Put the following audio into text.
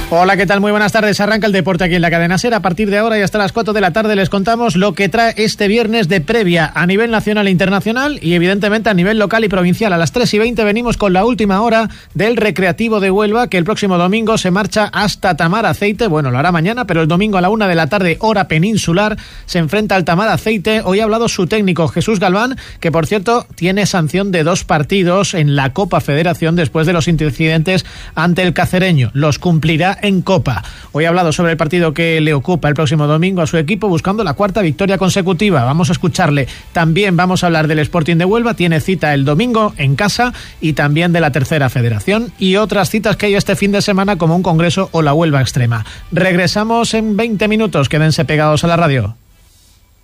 Hola, ¿qué tal? Muy buenas tardes. Arranca el deporte aquí en la Cadena SER. A partir de ahora y hasta las 4 de la tarde les contamos lo que trae este viernes de previa a nivel nacional e internacional y evidentemente a nivel local y provincial. A las 3:20 venimos con la última hora del Recreativo de Huelva, que el próximo domingo se marcha hasta Tamaraceite. Bueno, lo hará mañana, pero el domingo a la 1 de la tarde, hora peninsular, se enfrenta al Tamaraceite. Hoy ha hablado su técnico, Jesús Galván, que por cierto tiene sanción de 2 partidos en la Copa Federación después de los incidentes ante el Cacereño. Los cumplirá en Copa. Hoy ha hablado sobre el partido que le ocupa el próximo domingo a su equipo, buscando la 4ª victoria consecutiva. Vamos a escucharle. También vamos a hablar del Sporting de Huelva. Tiene cita el domingo en casa y también de la 3ª Federación y otras citas que hay este fin de semana como un congreso o la Huelva Extrema. Regresamos en 20 minutos. Quédense pegados a la radio.